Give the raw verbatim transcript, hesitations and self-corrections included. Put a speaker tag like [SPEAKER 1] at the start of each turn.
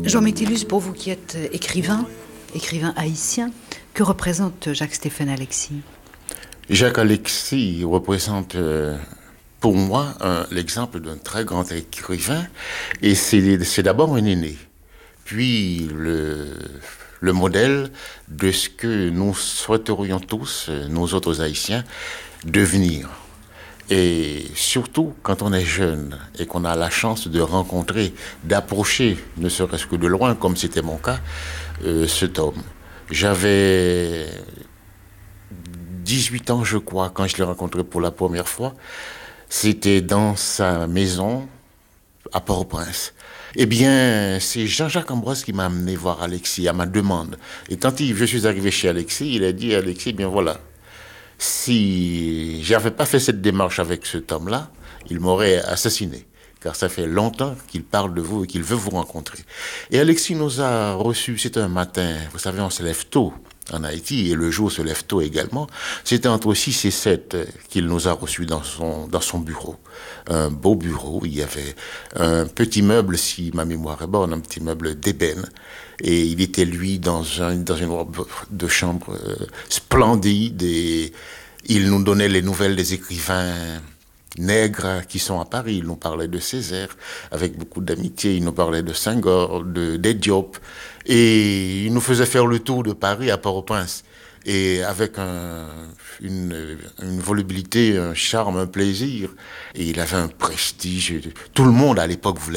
[SPEAKER 1] Jean Métellus, pour vous qui êtes écrivain, écrivain haïtien, que représente Jacques-Stéphane Alexis?
[SPEAKER 2] Jacques Alexis représente euh, pour moi un- l'exemple d'un très grand écrivain, et c'est c'est d'abord un aîné, puis le, le modèle de ce que nous souhaiterions tous, euh, nous autres Haïtiens, devenir. Et surtout quand on est jeune et qu'on a la chance de rencontrer, d'approcher, ne serait-ce que de loin, comme c'était mon cas, euh, cet homme. J'avais dix-huit ans, je crois, quand je l'ai rencontré pour la première fois. C'était dans sa maison à Port-au-Prince. Eh bien, c'est Jean-Jacques Ambroise qui m'a amené voir Alexis à ma demande. Et quand il- je suis arrivé chez Alexis, il a dit à Alexis, bien voilà, si j'avais pas fait cette démarche avec cet homme-là, il m'aurait assassiné. Car ça fait longtemps qu'il parle de vous et qu'il veut vous rencontrer. Et Alexis nous a reçus, c'était un matin, vous savez, on se lève tôt en Haïti, et le jour se lève tôt également. C'était entre six et sept euh, qu'il nous a reçus dans son, dans son bureau. Un beau bureau, il y avait un petit meuble, si ma mémoire est bonne, un petit meuble d'ébène. Et il était, lui, dans, un, dans une robe de chambre euh, splendide, et il nous donnait les nouvelles des écrivains nègres qui sont à Paris. Il nous parlait de Césaire avec beaucoup d'amitié, il nous parlait de Senghor, de, des Diop, et il nous faisait faire le tour de Paris à Port-au-Prince, et avec un, une, une volubilité, un charme, un plaisir, et il avait un prestige. Tout le monde à l'époque voulait